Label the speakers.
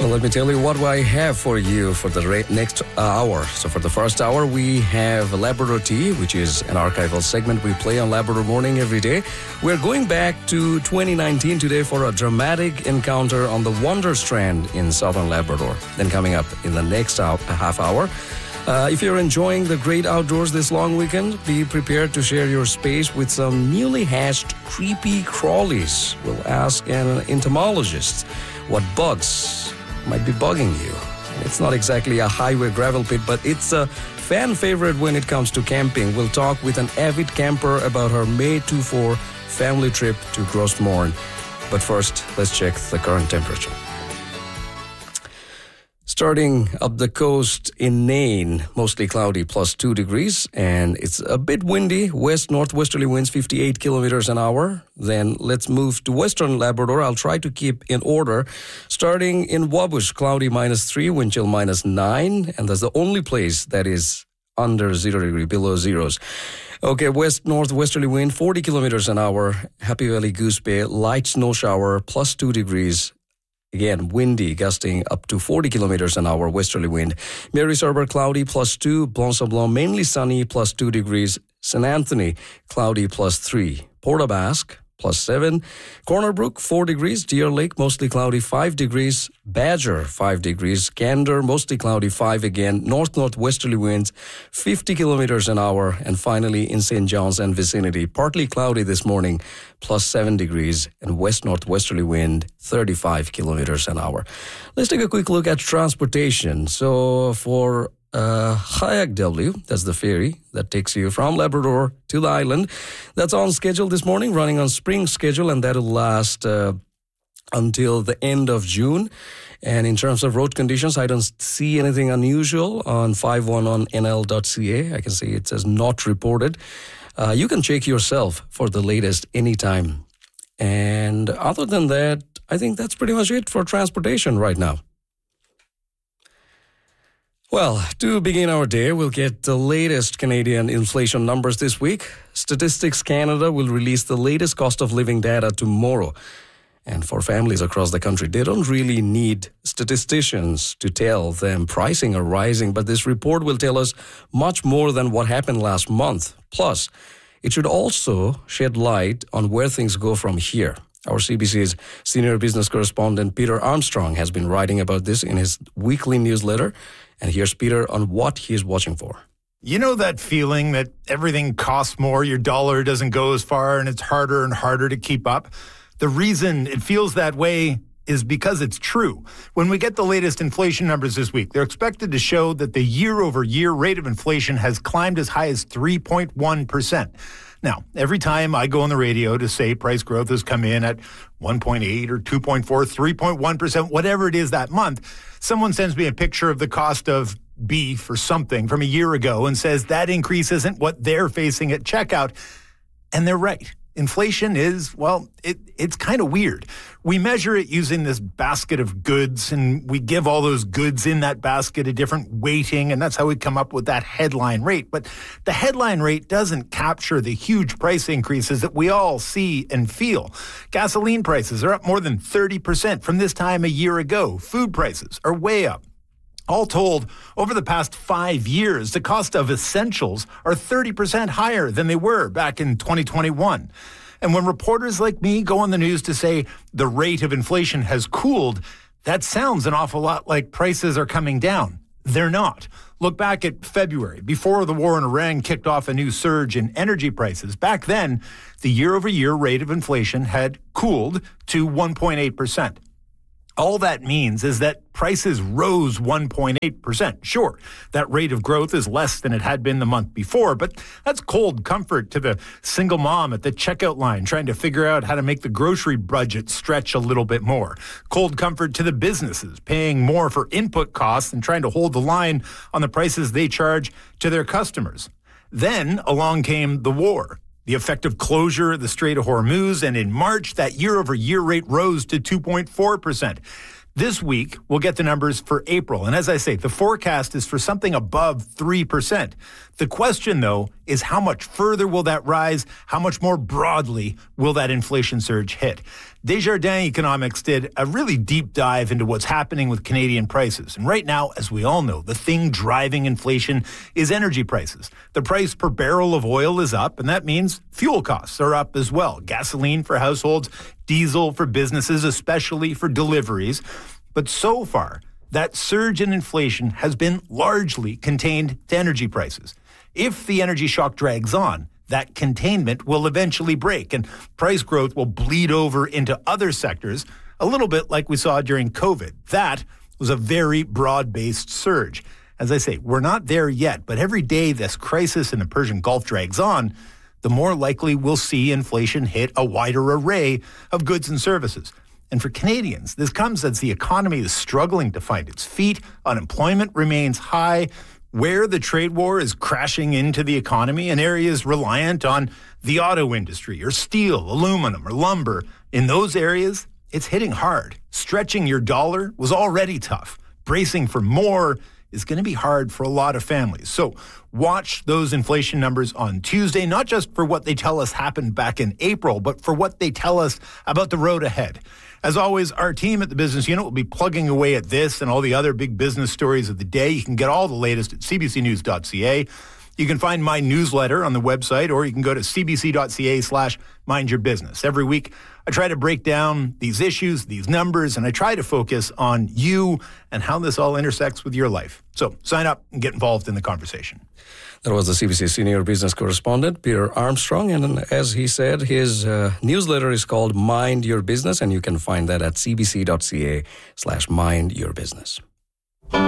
Speaker 1: Well, let me tell you what I have for you for the next hour. So for the first hour, we have Labrador Tea, which is an archival segment we play on Labrador Morning every day. We're going back to 2019 today for a dramatic encounter on the Wonder Strand in southern Labrador. Then coming up in the next half hour, if you're enjoying the great outdoors this long weekend, be prepared to share your space with some newly hatched creepy crawlies. We'll ask an entomologist what bugs might be bugging you. It's not exactly a highway gravel pit, but it's a fan favorite when it comes to camping. We'll talk with an avid camper about her May 24 family trip to Grossmorn. But first, let's check the current temperature. Starting up the coast in Nain, mostly cloudy, plus 2 degrees, and it's a bit windy, west-northwesterly winds 58 kilometers an hour. Then let's move to western Labrador. I'll try to keep in order. Starting in Wabush, cloudy, -3, wind chill -9, and that's the only place that is under 0 degree, below zeros. Okay, west-northwesterly wind 40 kilometers an hour. Happy Valley, Goose Bay, light snow shower, plus 2 degrees. Again, windy, gusting up to 40 kilometers an hour, westerly wind. Mary's Harbour, cloudy, +2. Blanc-Sablon, mainly sunny, +2 degrees. St. Anthony, cloudy, +3. Port aux Basques, +7. Corner Brook, 4 degrees. Deer Lake, mostly cloudy, 5 degrees. Badger, 5 degrees. Gander, mostly cloudy, 5 again. North-northwesterly winds, 50 kilometers an hour. And finally, in St. John's and vicinity, partly cloudy this morning, +7 degrees. And west-northwesterly wind, 35 kilometers an hour. Let's take a quick look at transportation. So for Kayak W, that's the ferry that takes you from Labrador to the island. That's on schedule this morning, running on spring schedule, and that'll last until the end of June. And in terms of road conditions, I don't see anything unusual on 51 on nl.ca. I can see it says not reported. You can check yourself for the latest anytime. And other than that, I think that's pretty much it for transportation right now. Well, to begin our day, we'll get the latest Canadian inflation numbers this week. Statistics Canada will release the latest cost of living data tomorrow. And for families across the country, they don't really need statisticians to tell them pricing are rising, but this report will tell us much more than what happened last month. Plus, it should also shed light on where things go from here. Our CBC's senior business correspondent Peter Armstrong has been writing about this in his weekly newsletter. And here's Peter on what he's watching for.
Speaker 2: You know that feeling that everything costs more, your dollar doesn't go as far, and it's harder and harder to keep up? The reason it feels that way is because it's true. When we get the latest inflation numbers this week, they're expected to show that the year-over-year rate of inflation has climbed as high as 3.1%. Now, every time I go on the radio to say price growth has come in at 1.8 or 2.4, 3.1%, whatever it is that month, someone sends me a picture of the cost of beef or something from a year ago and says that increase isn't what they're facing at checkout. And they're right. Inflation is, well, it's kind of weird. We measure it using this basket of goods, and we give all those goods in that basket a different weighting, and that's how we come up with that headline rate. But the headline rate doesn't capture the huge price increases that we all see and feel. Gasoline prices are up more than 30% from this time a year ago. Food prices are way up. All told, over the past 5 years, the cost of essentials are 30% higher than they were back in 2021. And when reporters like me go on the news to say the rate of inflation has cooled, that sounds an awful lot like prices are coming down. They're not. Look back at February, before the war in Iran kicked off a new surge in energy prices. Back then, the year-over-year rate of inflation had cooled to 1.8%. All that means is that prices rose 1.8%. Sure, that rate of growth is less than it had been the month before, but that's cold comfort to the single mom at the checkout line trying to figure out how to make the grocery budget stretch a little bit more. Cold comfort to the businesses paying more for input costs and trying to hold the line on the prices they charge to their customers. Then along came the war. The effective closure of the Strait of Hormuz, and in March, that year-over-year rate rose to 2.4%. This week, we'll get the numbers for April. And as I say, the forecast is for something above 3%. The question, though, is how much further will that rise? How much more broadly will that inflation surge hit? Desjardins Economics did a really deep dive into what's happening with Canadian prices. And right now, as we all know, the thing driving inflation is energy prices. The price per barrel of oil is up, and that means fuel costs are up as well. Gasoline for households, diesel for businesses, especially for deliveries. But so far, that surge in inflation has been largely contained to energy prices. If the energy shock drags on, that containment will eventually break and price growth will bleed over into other sectors, a little bit like we saw during COVID. That was a very broad-based surge. As I say, we're not there yet, but every day this crisis in the Persian Gulf drags on, the more likely we'll see inflation hit a wider array of goods and services. And for Canadians, this comes as the economy is struggling to find its feet, unemployment remains high, where the trade war is crashing into the economy in areas reliant on the auto industry or steel, aluminum, or lumber. In those areas, it's hitting hard. Stretching your dollar was already tough. Bracing for more is going to be hard for a lot of families. So watch those inflation numbers on Tuesday, not just for what they tell us happened back in April, but for what they tell us about the road ahead. As always, our team at the Business Unit will be plugging away at this and all the other big business stories of the day. You can get all the latest at cbcnews.ca. You can find my newsletter on the website, or you can go to cbc.ca/mindyourbusiness. Every week, I try to break down these issues, these numbers, and I try to focus on you and how this all intersects with your life. So sign up and get involved in the conversation.
Speaker 1: That was the CBC senior business correspondent, Peter Armstrong. And as he said, his newsletter is called Mind Your Business, and you can find that at cbc.ca/mindyourbusiness.